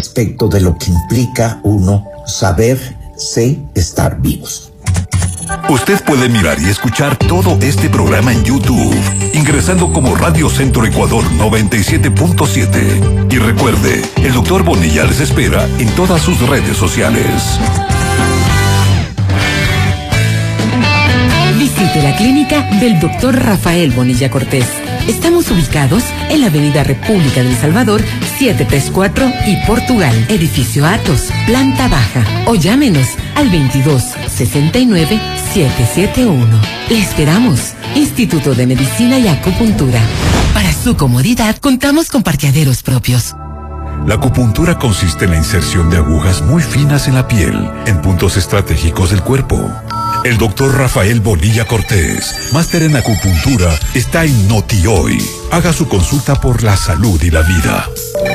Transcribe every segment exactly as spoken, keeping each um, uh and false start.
respecto de lo que implica uno saberse estar vivos. Usted puede mirar y escuchar todo este programa en YouTube, ingresando como Radio Centro Ecuador noventa y siete punto siete. Y recuerde, el doctor Bonilla les espera en todas sus redes sociales. Visite la clínica del doctor Rafael Bonilla Cortés. Estamos ubicados en la avenida República del Salvador, setecientos treinta y cuatro y Portugal, edificio Atos, planta baja. O llámenos al veintidós sesenta y nueve setecientos setenta y uno. Le esperamos. Instituto de Medicina y Acupuntura. Para su comodidad, contamos con parqueaderos propios. La acupuntura consiste en la inserción de agujas muy finas en la piel, en puntos estratégicos del cuerpo. El doctor Rafael Bonilla Cortés, máster en acupuntura, está en Noti Hoy. Haga su consulta por la salud y la vida.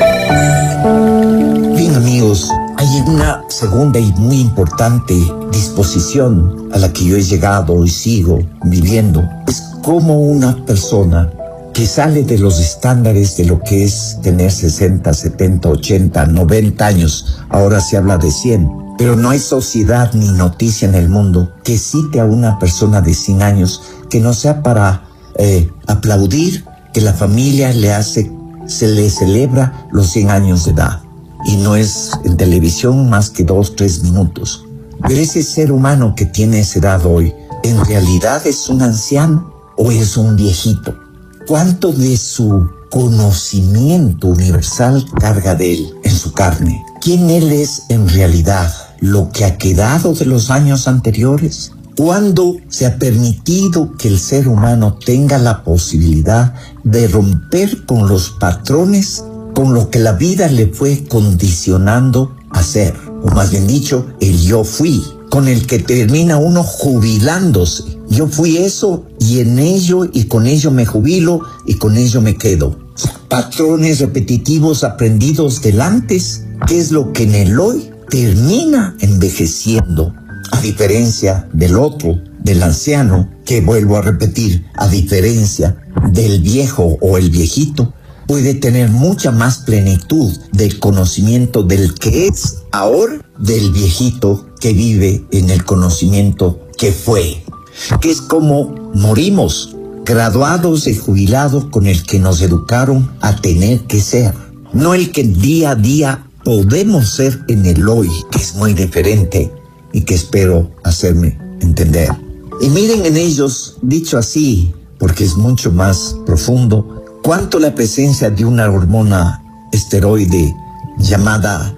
Bien, amigos, hay una segunda y muy importante disposición a la que yo he llegado y sigo viviendo. Es como una persona que sale de los estándares de lo que es tener sesenta, setenta, ochenta, noventa años. Ahora se habla de cien. Pero no hay sociedad ni noticia en el mundo que cite a una persona de cien años que no sea para eh, aplaudir que la familia le hace, se le celebra los cien años de edad. Y no es en televisión más que dos, tres minutos. Pero ese ser humano que tiene esa edad hoy, ¿en realidad es un anciano o es un viejito? ¿Cuánto de su conocimiento universal carga de él en su carne? ¿Quién él es en realidad? ¿Lo que ha quedado de los años anteriores? ¿Cuándo se ha permitido que el ser humano tenga la posibilidad de romper con los patrones, con lo que la vida le fue condicionando a ser? O más bien dicho, el yo fui, con el que termina uno jubilándose. Yo fui eso y en ello y con ello me jubilo y con ello me quedo. Patrones repetitivos aprendidos del antes, que es lo que en el hoy termina envejeciendo, a diferencia del otro, del anciano, que vuelvo a repetir, a diferencia del viejo o el viejito, puede tener mucha más plenitud del conocimiento del que es ahora, del viejito que vive en el conocimiento que fue, que es como morimos, graduados y jubilados con el que nos educaron a tener que ser, no el que día a día podemos ser en el hoy, que es muy diferente y que espero hacerme entender. Y miren en ellos, dicho así, porque es mucho más profundo, cuánto la presencia de una hormona esteroide llamada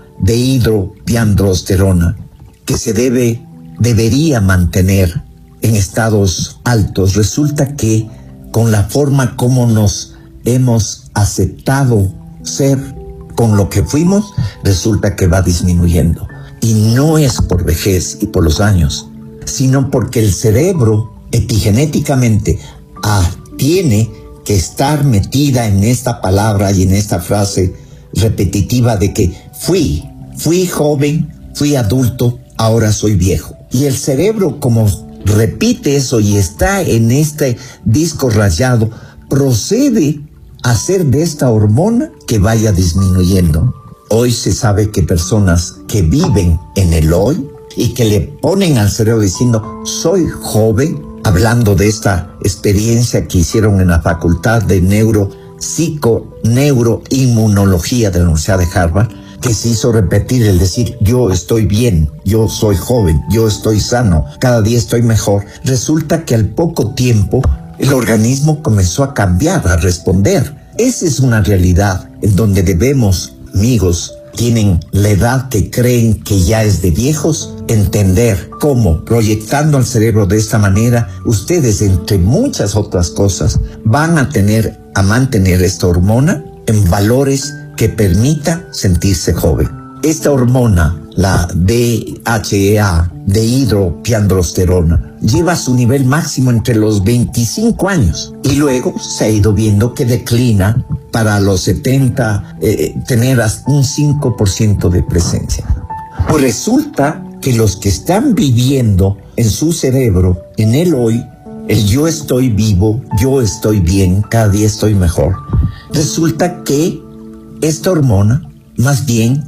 dehidropiandrosterona, que se debe, debería mantener en estados altos, resulta que con la forma como nos hemos aceptado ser con lo que fuimos, resulta que va disminuyendo. Y no es por vejez y por los años, sino porque el cerebro epigenéticamente ah, tiene que estar metida en esta palabra y en esta frase repetitiva de que fui, fui joven, fui adulto, ahora soy viejo. Y el cerebro, como repite eso y está en este disco rayado, procede a hacer de esta hormona que vaya disminuyendo. Hoy se sabe que personas que viven en el hoy y que le ponen al cerebro diciendo soy joven, hablando de esta experiencia que hicieron en la facultad de neuro, psico, neuroinmunología de la Universidad de Harvard, que se hizo repetir el decir yo estoy bien, yo soy joven, yo estoy sano, cada día estoy mejor. Resulta que al poco tiempo el organismo comenzó a cambiar, a responder. Esa es una realidad en donde debemos, amigos, tienen la edad que creen que ya es de viejos, entender cómo, proyectando al cerebro de esta manera, ustedes, entre muchas otras cosas, van a tener, a mantener esta hormona en valores que permita sentirse joven. Esta hormona, la D H E A, dehidropiandrosterona, lleva su nivel máximo entre los veinticinco años y luego se ha ido viendo que declina para los setenta, eh, tener un cinco por ciento de presencia. Pues resulta que los que están viviendo en su cerebro, en el hoy, el yo estoy vivo, yo estoy bien, cada día estoy mejor, resulta que esta hormona, más bien,